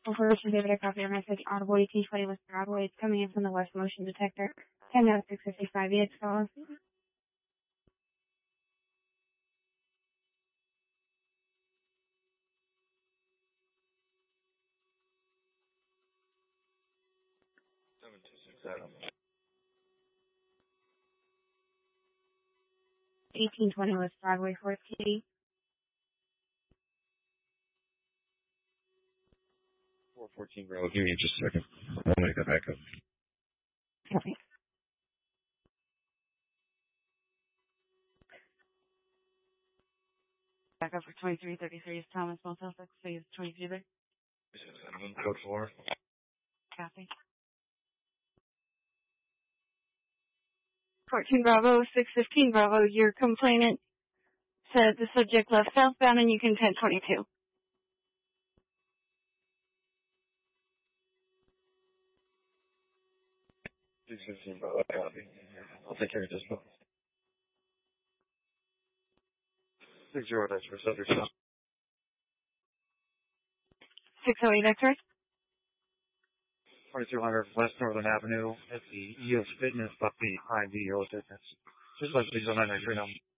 Corporation David, I copy your message. Audible 1820 West Broadway. It's coming in from the West Motion Detector. 10-655 EX calls. 1820 West Broadway, Fourth City. 414 Bravo. Give me just a second. I'll make that back up. Copy. Back up for 2333 is Thomas Motel 6, phase 23 there. Code 4. Copy. 14 Bravo, 615 Bravo, your complainant said the subject left southbound and you can 1022. 615 Bravo. Copy. I'll take care of this. 60 that's for subject. 608 X-ray. 2200 West Northern Avenue at the EOS Fitness, but behind the EOS Fitness. Just like these on 993 now.